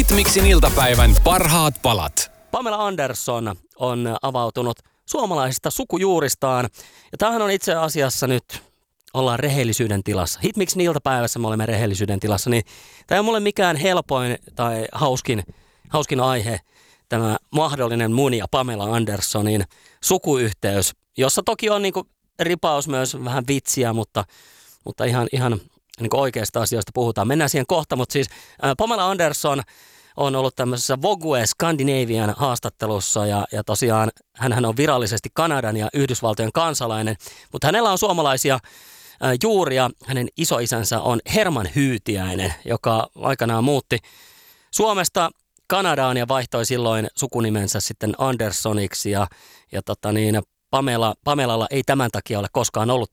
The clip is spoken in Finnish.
Hitmixin iltapäivän parhaat palat. Pamela Anderson on avautunut suomalaisista sukujuuristaan. Ja tämähän on itse asiassa nyt, ollaan rehellisyyden tilassa. Hitmixin iltapäivässä me olemme rehellisyyden tilassa, niin tämä ei ole mulle mikään helpoin tai hauskin aihe, tämä mahdollinen mun ja Pamela Andersonin sukuyhteys, jossa toki on niinku ripaus myös vähän vitsiä, mutta ihan niin oikeista asioista puhutaan. Mennään siihen kohta, mutta siis Pamela Anderson on ollut tämmöisessä Vogue Scandinavian haastattelussa ja tosiaan hänhän on virallisesti Kanadan ja Yhdysvaltojen kansalainen, mutta hänellä on suomalaisia juuria. Hänen isoisänsä on Herman Hyytiäinen, joka aikanaan muutti Suomesta Kanadaan ja vaihtoi silloin sukunimensä sitten Andersoniksi ja Pamelalla ei tämän takia ole koskaan ollut